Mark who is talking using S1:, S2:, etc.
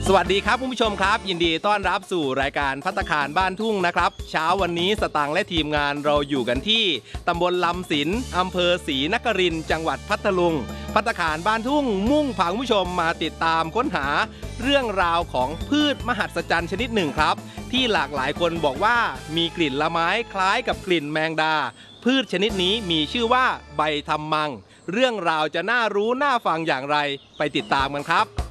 S1: สวัสดีครับคุณผู้ชมครับยินดีต้อนรับสู่รายการภัตตาคารบ้านทุ่งนะครับเช้าวันนี้สตางค์และทีมงานเราอยู่กันที่ตำบลลำสินอำเภอศรีนครินทร์จังหวัดพัทลุงภัตตาคารบ้านทุ่งมุ่งพาคุณผู้ชมมาติดตามค้นหาเรื่องราวของพืชมหัศจรรย์ชนิดหนึ่งครับที่หลากหลายคนบอกว่ามีกลิ่นละไม้คล้ายกับกลิ่นแมงดาพืชชนิดนี้มีชื่อว่าใบทำมังเรื่องราวจะน่ารู้น่าฟังอย่างไรไปติดตามกันครับ